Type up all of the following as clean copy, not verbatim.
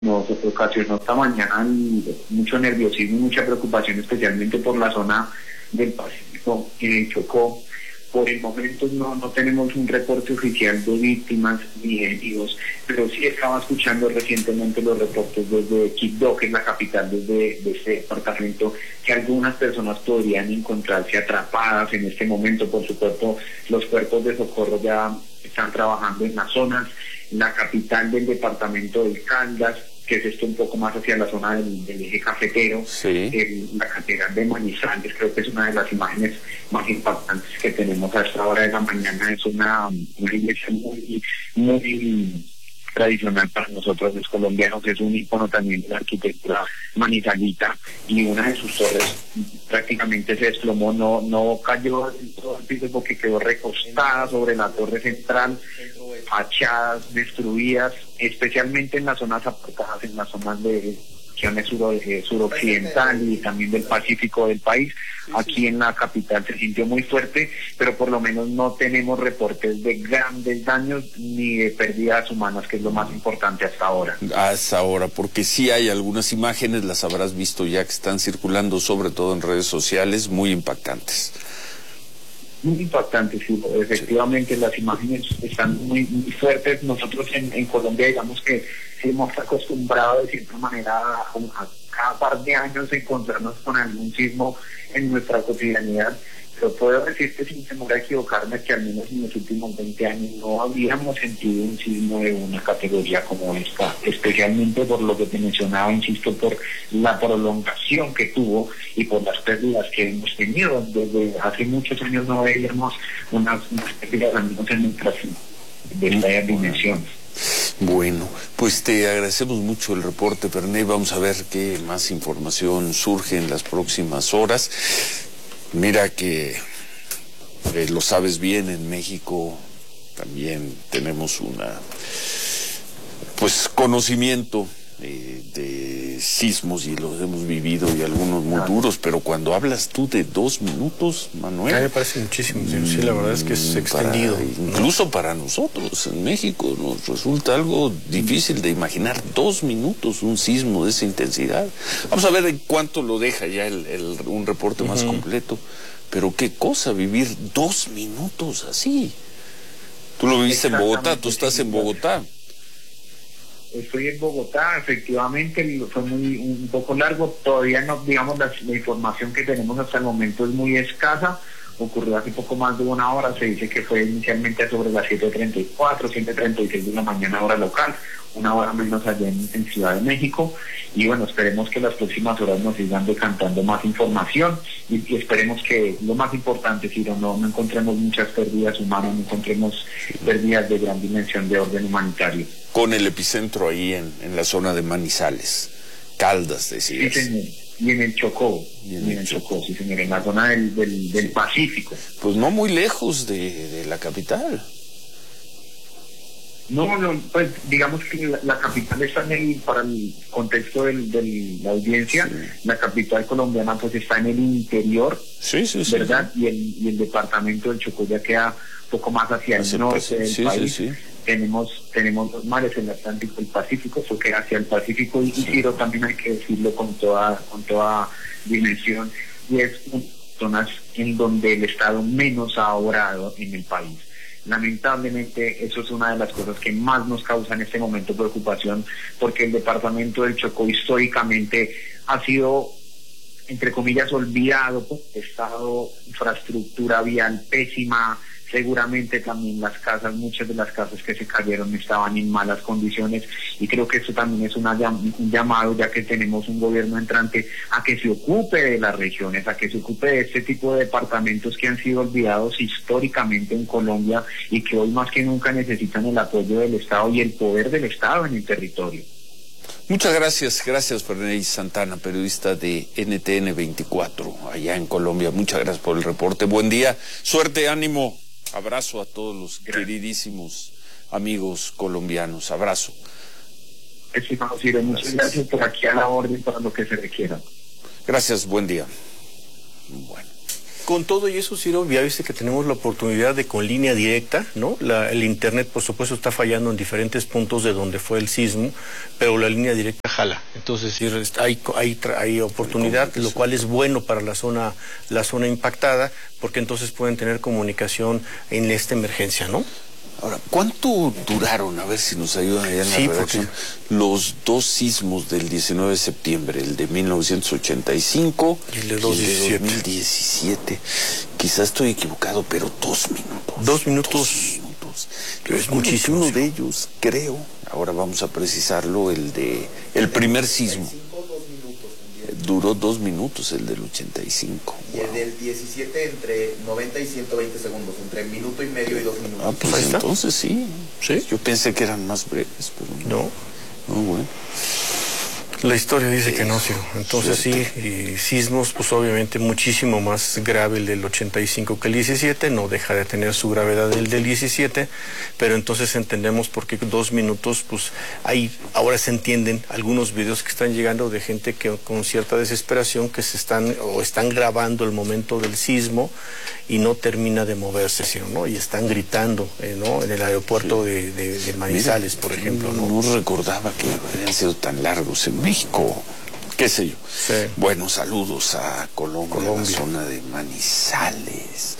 Nos ocasionó esta mañana mucho nerviosismo y mucha preocupación, especialmente por la zona del Pacífico en el Chocó. Por el momento no tenemos un reporte oficial de víctimas ni de heridos, pero sí estaba escuchando recientemente los reportes desde Quibdó, que es la capital de este departamento, que algunas personas podrían encontrarse atrapadas en este momento por su cuerpo. Los cuerpos de socorro ya están trabajando en las zonas. La capital del departamento del Caldas, que es esto un poco más hacia la zona del eje cafetero, sí. La catedral de Manizales, creo que es una de las imágenes más impactantes que tenemos a esta hora de la mañana. Es una iglesia muy tradicional para nosotros los colombianos, es un icono también de la arquitectura manizalita, y una de sus torres prácticamente se desplomó, no cayó en todo el piso porque quedó recostada sobre la torre central, fachadas destruidas, especialmente en las zonas apartadas, en las zonas de regiones suroccidental y también del Pacífico del país. Aquí en la capital se sintió muy fuerte, pero por lo menos no tenemos reportes de grandes daños ni de pérdidas humanas, que es lo más importante hasta ahora. Hasta ahora, porque sí hay algunas imágenes, las habrás visto ya, que están circulando sobre todo en redes sociales, muy impactantes. Muy impactantes, sí, efectivamente las imágenes están muy fuertes. Nosotros en Colombia, digamos que hemos acostumbrado de cierta manera a cada par de años encontrarnos con algún sismo en nuestra cotidianidad, pero puedo decirte sin temor a equivocarme que al menos en los últimos 20 años no habíamos sentido un sismo de una categoría como esta, especialmente por lo que te mencionaba, insisto, por la prolongación que tuvo y por las pérdidas que hemos tenido. Desde hace muchos años no veíamos unas pérdidas al menos en nuestras de esta dimensión. Bueno, pues te agradecemos mucho el reporte, Perney. Vamos a ver qué más información surge en las próximas horas. Mira que lo sabes bien, en México también tenemos conocimiento de sismos, y los hemos vivido, y algunos muy duros, pero cuando hablas tú de 2 minutos, Manuel... A mí me parece muchísimo, sí, la verdad es que es extendido. Incluso para nosotros en México nos resulta algo difícil de imaginar 2 minutos, un sismo de esa intensidad. Vamos a ver en cuánto lo deja ya un reporte más completo, pero qué cosa vivir 2 minutos así. Tú lo viviste en Bogotá, tú estás en Bogotá. Estoy en Bogotá, efectivamente, fue un poco largo, todavía no, digamos, la información que tenemos hasta el momento es muy escasa. Ocurrió hace poco más de 1 hora, se dice que fue inicialmente sobre las 7:34, 7:36 de la mañana hora local, 1 hora menos allá en Ciudad de México, y bueno, esperemos que las próximas horas nos sigan decantando más información, y esperemos que lo más importante, Ciro, no encontremos muchas pérdidas humanas, no encontremos pérdidas de gran dimensión de orden humanitario. Con el epicentro ahí en la zona de Manizales, Caldas, decías. Sí, señor. Y en el Chocó, sí, señor, en la zona del Pacífico. Pues no muy lejos de la capital. No, pues digamos que la capital está para el contexto de la audiencia, la capital colombiana pues está en el interior, ¿verdad? Sí. Y el departamento del Chocó ya queda un poco más hacia el norte del país. Sí. Tenemos 2 mares, el Atlántico y el Pacífico, eso queda hacia el Pacífico, y Ciro, también hay que decirlo con toda dimensión, y es zonas en donde el Estado menos ha obrado en el país. Lamentablemente eso es una de las cosas que más nos causa en este momento preocupación, porque el departamento del Chocó históricamente ha sido, entre comillas, olvidado por el Estado, infraestructura vial pésima. Seguramente también muchas de las casas que se cayeron estaban en malas condiciones, y creo que eso también es un llamado, ya que tenemos un gobierno entrante, a que se ocupe de las regiones, a que se ocupe de este tipo de departamentos que han sido olvidados históricamente en Colombia y que hoy más que nunca necesitan el apoyo del Estado y el poder del Estado en el territorio. Muchas gracias Perney Santana, periodista de NTN 24 allá en Colombia. Muchas gracias por el reporte, buen día, suerte, ánimo. Abrazo a todos los queridísimos amigos colombianos. Abrazo. Estimado Ciro, muchas gracias por aquí a la orden para lo que se requiera. Gracias, buen día. Bueno. con todo y eso, Ciro, ya viste que tenemos la oportunidad de con línea directa, ¿no? El internet, por supuesto, está fallando en diferentes puntos de donde fue el sismo, pero la línea directa jala. Entonces, sí, hay oportunidad, lo cual es bueno para la zona impactada, porque entonces pueden tener comunicación en esta emergencia, ¿no? Ahora, ¿cuánto duraron? A ver si nos ayudan allá en la redacción. Los dos sismos del 19 de septiembre, el de 1985 y el de 2017. Quizás estoy equivocado, pero 2 minutos. 2 minutos. 2 minutos. Es muchísimo. Uno de ellos, creo, ahora vamos a precisarlo, el primer sismo. Duró 2 minutos el del 85. Y el del 17 entre 90 y 120 segundos, entre minuto y medio y 2 minutos. Ah, pues entonces sí. ¿Sí? Yo pensé que eran más breves, pero no. No, bueno. La historia dice que no, Ciro. Entonces sí, y sismos, pues obviamente muchísimo más grave el del 85 que el 17, no deja de tener su gravedad el del 17, pero entonces entendemos por qué 2 minutos, pues ahora se entienden algunos videos que están llegando de gente que con cierta desesperación que están grabando el momento del sismo y no termina de moverse, Ciro, ¿no? Y están gritando, ¿no? En el aeropuerto de Manizales, por ejemplo, ¿no? No recordaba que habían sido tan largos en México, qué sé yo. Sí. Bueno, saludos a Colombia, la zona de Manizales,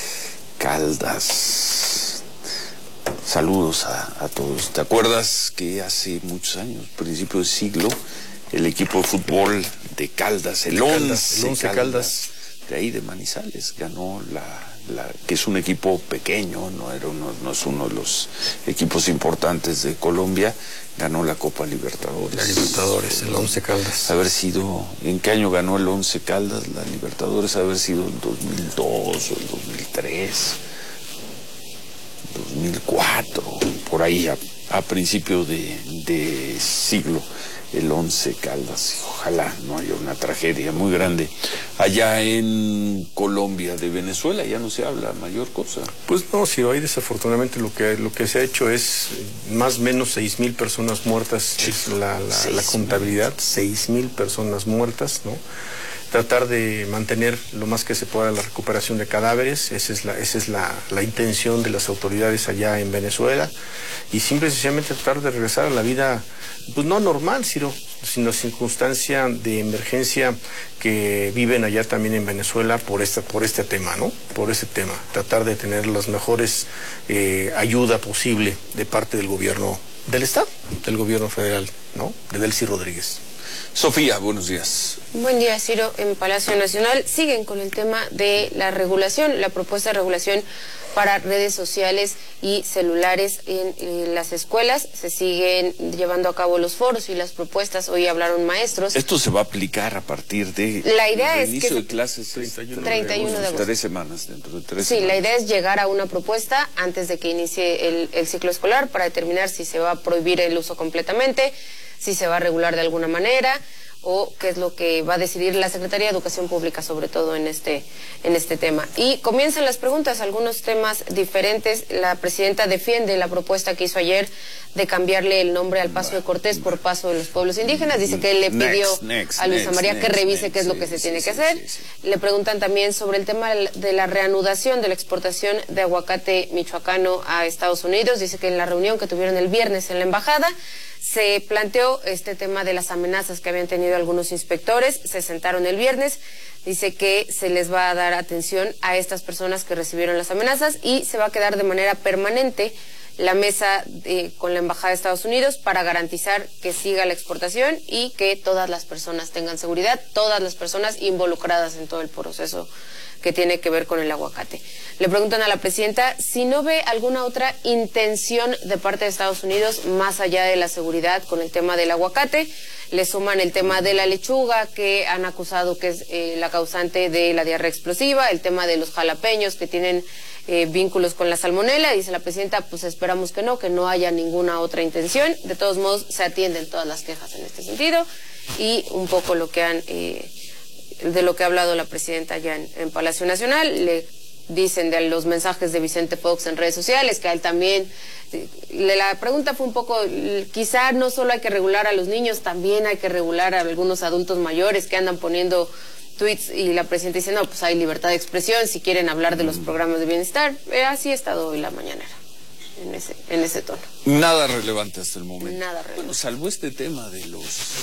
Caldas. Saludos a todos. ¿Te acuerdas que hace muchos años, principio del siglo, el equipo de fútbol de Caldas, el 11 Caldas, de ahí de Manizales, ganó que es un equipo pequeño, no es uno de los equipos importantes de Colombia, ganó la Copa Libertadores. La Libertadores, el 11 Caldas. ¿En qué año ganó el 11 Caldas la Libertadores? Haber sido el 2002 o el 2003, 2004, por ahí a principio de siglo. El 11 Caldas, ojalá no haya una tragedia muy grande. Allá en Colombia, de Venezuela, ya no se habla mayor cosa. Pues no, si hoy desafortunadamente lo que se ha hecho es más o menos 6,000 personas muertas, es la contabilidad, 6,000 personas muertas, ¿no? Tratar de mantener lo más que se pueda la recuperación de cadáveres, esa es la intención de las autoridades allá en Venezuela, y simple y sencillamente tratar de regresar a la vida, pues no normal, sino circunstancia de emergencia que viven allá también en Venezuela por este tema, ¿no? Por ese tema, tratar de tener las mejores ayuda posible de parte del gobierno del Estado, del gobierno federal, ¿no? De Delcy Rodríguez. Sofía, buenos días. Buen día, Ciro. En Palacio Nacional siguen con el tema de la regulación, la propuesta de regulación para redes sociales y celulares en las escuelas. Se siguen llevando a cabo los foros y las propuestas. Hoy hablaron maestros. Esto se va a aplicar a partir de la idea es inicio que de clases 31 de agosto. 3 semanas, dentro de 3 Sí, semanas. la idea es llegar a una propuesta antes de que inicie el ciclo escolar para determinar si se va a prohibir el uso completamente, si se va a regular de alguna manera, o qué es lo que va a decidir la Secretaría de Educación Pública, sobre todo en este tema. Y comienzan las preguntas, algunos temas diferentes. La presidenta defiende la propuesta que hizo ayer de cambiarle el nombre al Paso de Cortés por Paso de los Pueblos Indígenas. Dice que él le pidió a Luisa María que revise qué es lo que se tiene que hacer. Le preguntan también sobre el tema de la reanudación de la exportación de aguacate michoacano a Estados Unidos. Dice que en la reunión que tuvieron el viernes en la embajada se planteó este tema de las amenazas que habían tenido algunos inspectores. Se sentaron el viernes. Dice que se les va a dar atención a estas personas que recibieron las amenazas y se va a quedar de manera permanente la mesa con la Embajada de Estados Unidos para garantizar que siga la exportación y que todas las personas tengan seguridad, todas las personas involucradas en todo el proceso que tiene que ver con el aguacate. Le preguntan a la presidenta si no ve alguna otra intención de parte de Estados Unidos más allá de la seguridad con el tema del aguacate. Le suman el tema de la lechuga, que han acusado que es la causante de la diarrea explosiva, el tema de los jalapeños que tienen vínculos con la salmonela. Dice la presidenta, pues esperamos que no haya ninguna otra intención. De todos modos, se atienden todas las quejas en este sentido y un poco lo que han... de lo que ha hablado la presidenta allá en Palacio Nacional. Le dicen de los mensajes de Vicente Fox en redes sociales, que a él también... La pregunta fue un poco, quizá no solo hay que regular a los niños, también hay que regular a algunos adultos mayores que andan poniendo tweets y la presidenta dice, no, pues hay libertad de expresión si quieren hablar de los programas de bienestar. Así ha estado hoy la mañanera, en ese tono. Nada relevante hasta el momento. Nada relevante. Bueno, salvo este tema de los